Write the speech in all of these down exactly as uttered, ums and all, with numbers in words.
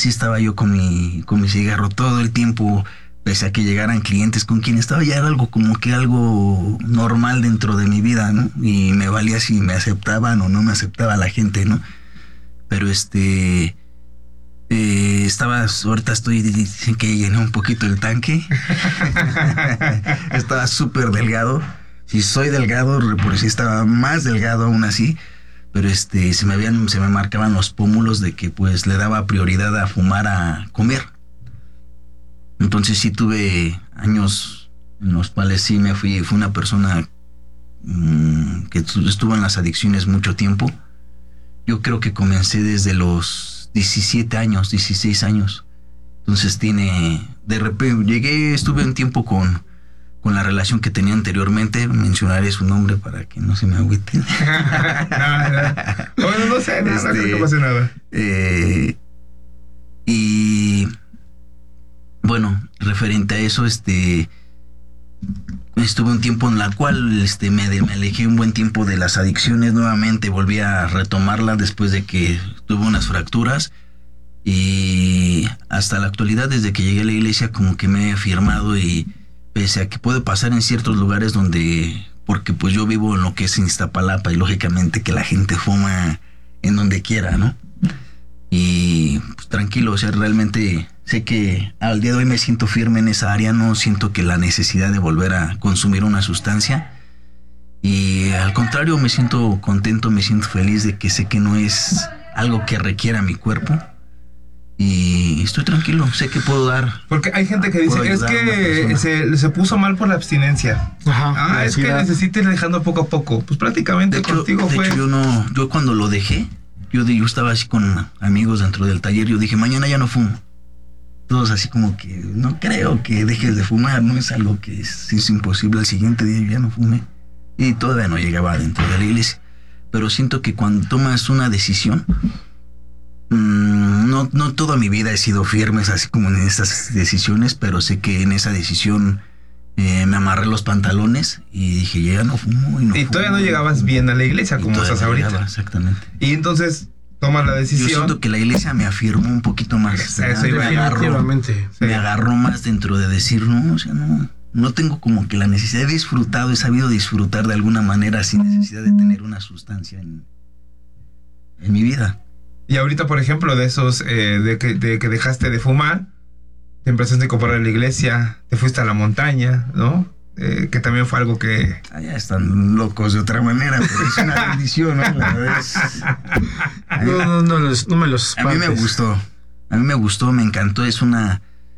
así estaba yo con mi, con mi cigarro todo el tiempo, pese a que llegaran clientes con quien estaba, ya era algo como que algo normal dentro de mi vida, ¿no? Y me valía si me aceptaban o no me aceptaba la gente, ¿no? Pero este... Eh, estaba, ahorita estoy, dicen que llené un poquito el tanque. Estaba súper delgado. Si soy delgado, por si estaba más delgado aún así. Pero este, se me habían, se me marcaban los pómulos de que pues le daba prioridad a fumar a comer. Entonces sí tuve años en los cuales sí me fui, fui una persona mmm, que estuvo en las adicciones mucho tiempo. Yo creo que comencé desde los diecisiete años, dieciséis años. Entonces tiene, de repente, llegué, estuve un tiempo con, con la relación que tenía anteriormente, mencionaré su nombre para que no se me agüiten. no, no. Bueno, no sé, no, este, no creo que pase nada. Eh, y bueno, referente a eso, este, estuve un tiempo en la cual este, me, me alejé un buen tiempo de las adicciones nuevamente, volví a retomarlas después de que tuve unas fracturas y hasta la actualidad, desde que llegué a la iglesia, como que me he afirmado y pese a que puede pasar en ciertos lugares donde, porque pues yo vivo en lo que es Iztapalapa y lógicamente que la gente fuma en donde quiera, ¿no? Y pues tranquilo, o sea, realmente sé que al día de hoy me siento firme en esa área, no siento que la necesidad de volver a consumir una sustancia y al contrario me siento contento, me siento feliz de que sé que no es algo que requiera mi cuerpo y estoy tranquilo, sé que puedo dar. Porque hay gente que dice, es que se, se puso mal por la abstinencia. Ajá, ah, es que necesita ir dejando poco a poco. Pues prácticamente de hecho, contigo de fue... hecho, yo no, yo cuando lo dejé, yo, yo estaba así con amigos dentro del taller, yo dije, mañana ya no fumo. Todos así como que, no creo que dejes de fumar, no es algo que es, es imposible. El siguiente día yo ya no fumé. Y todavía no llegaba dentro de la iglesia. Pero siento que cuando tomas una decisión, mmm, no, no toda mi vida he sido firme, así como en esas decisiones, pero sé que en esa decisión eh, me amarré los pantalones y dije, ya no fumo. Y, no y fumo, todavía no llegabas bien a la iglesia como estás no ahorita. Llegaba, exactamente. Y entonces... tomas la decisión. Yo siento que la iglesia me afirmó un poquito más. Eso, eso me agarró, sí. me agarró más dentro de decir, no, o sea, no, no tengo como que la necesidad, he disfrutado, he sabido disfrutar de alguna manera sin necesidad de tener una sustancia en, en mi vida. Y ahorita, por ejemplo, de esos, eh, de, que, de que dejaste de fumar, te empezaste a incorporar a la iglesia, te fuiste a la montaña, ¿no? Eh, que también fue algo que... Allá están locos de otra manera, pero es una bendición, ¿no? La verdad es... no, no, no, los, no me los espantes. A mí me gustó, a mí me gustó, me encantó, es una...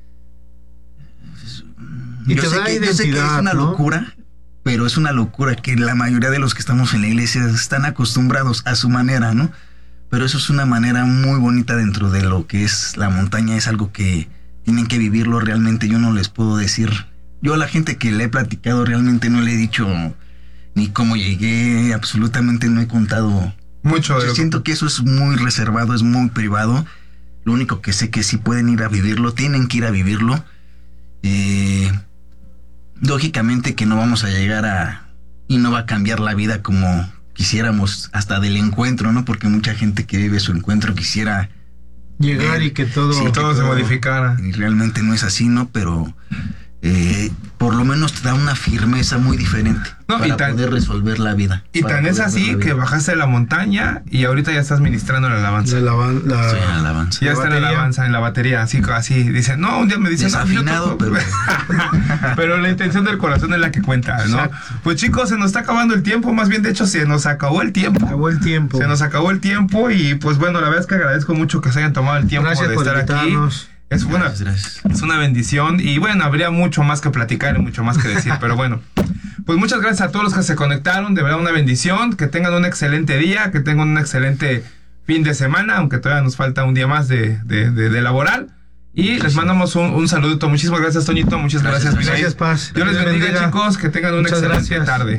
Y yo, te sé da que, identidad, yo sé que es una ¿no? locura, pero es una locura que la mayoría de los que estamos en la iglesia están acostumbrados a su manera, ¿no? Pero eso es una manera muy bonita dentro de lo que es la montaña, es algo que tienen que vivirlo realmente, yo no les puedo decir... Yo a la gente que le he platicado realmente no le he dicho ni cómo llegué, absolutamente no he contado mucho. Yo siento que eso es muy reservado, es muy privado. Lo único que sé que si pueden ir a vivirlo, tienen que ir a vivirlo. Eh, lógicamente que no vamos a llegar a... y no va a cambiar la vida como quisiéramos hasta del encuentro, ¿no? Porque mucha gente que vive su encuentro quisiera... llegar y que todo... Sí, que todo se modificara. Y realmente no es así, ¿no? Pero... Eh, por lo menos te da una firmeza muy diferente no, para tan, poder resolver la vida. Y tan es así que bajaste de la montaña y ahorita ya estás ministrando la alabanza. La, la, la, sí, la alabanza. Ya la está en la alabanza, en la batería, así, así. Dice, no, un día me dicen... Desafinado, no, pero... pero la intención del corazón es la que cuenta, ¿no? Exacto. Pues chicos, se nos está acabando el tiempo, más bien de hecho se nos acabó el tiempo. Acabó el tiempo. Se nos acabó el tiempo y pues bueno, la verdad es que agradezco mucho que se hayan tomado el tiempo Gracias de por estar invitarnos. aquí. Es una, gracias, gracias. es una bendición y bueno, habría mucho más que platicar y mucho más que decir, pero bueno, pues muchas gracias a todos los que se conectaron, de verdad una bendición, que tengan un excelente día, que tengan un excelente fin de semana, aunque todavía nos falta un día más de, de, de, de laboral y les mandamos un, un saludito. Muchísimas gracias, Toñito, muchas gracias, gracias, gracias Paz. Dios les bendiga, bendiga, chicos, que tengan una muchas excelente gracias. tarde.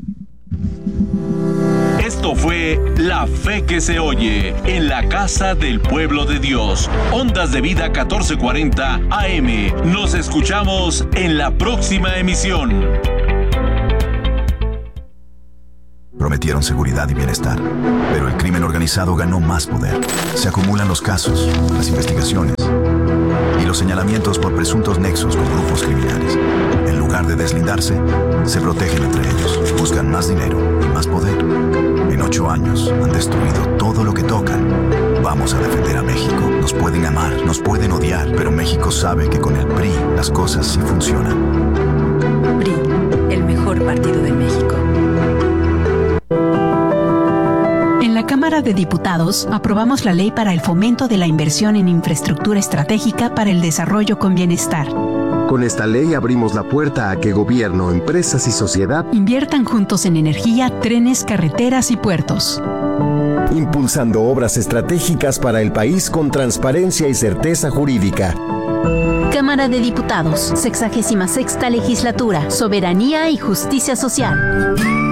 Esto fue La Fe que se oye en la casa del pueblo de Dios. Ondas de Vida catorce cuarenta A M. Nos escuchamos en la próxima emisión. Prometieron seguridad y bienestar, pero el crimen organizado ganó más poder. Se acumulan los casos, las investigaciones los señalamientos por presuntos nexos con grupos criminales. En lugar de deslindarse, se protegen entre ellos, buscan más dinero y más poder. En ocho años han destruido todo lo que tocan. Vamos a defender a México. Nos pueden amar, nos pueden odiar, pero México sabe que con el P R I las cosas sí funcionan. P R I, el mejor partido de México. En la Cámara de Diputados aprobamos la ley para el fomento de la inversión en infraestructura estratégica para el desarrollo con bienestar. Con esta ley abrimos la puerta a que gobierno, empresas y sociedad inviertan juntos en energía, trenes, carreteras y puertos. Impulsando obras estratégicas para el país con transparencia y certeza jurídica. Cámara de Diputados, sexagésima sexta legislatura, soberanía y justicia social.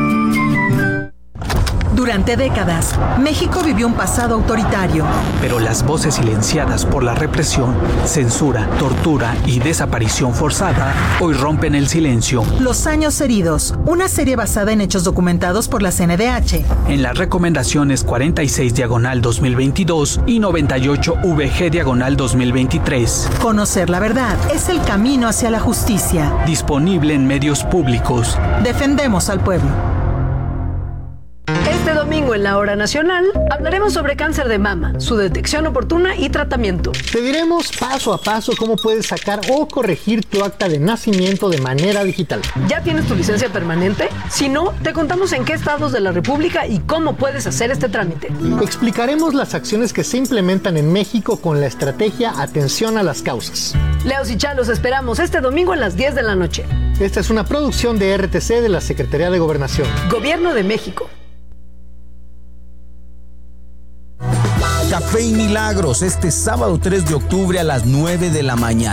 Durante décadas, México vivió un pasado autoritario. Pero las voces silenciadas por la represión, censura, tortura y desaparición forzada hoy rompen el silencio. Los años heridos, una serie basada en hechos documentados por la C N D H. En las recomendaciones cuarenta y seis diagonal dos mil veintidós y noventa y ocho V G diagonal dos mil veintitrés. Conocer la verdad es el camino hacia la justicia. Disponible en medios públicos. Defendemos al pueblo. Este domingo en la Hora Nacional hablaremos sobre cáncer de mama, su detección oportuna y tratamiento. Te diremos paso a paso cómo puedes sacar o corregir tu acta de nacimiento de manera digital. ¿Ya tienes tu licencia permanente? Si no, te contamos en qué estados de la República y cómo puedes hacer este trámite. Explicaremos las acciones que se implementan en México con la estrategia Atención a las Causas. Leos y Chá, los esperamos este domingo a las diez de la noche. Esta es una producción de R T C de la Secretaría de Gobernación. Gobierno de México. Café y Milagros este sábado tres de octubre a las nueve de la mañana.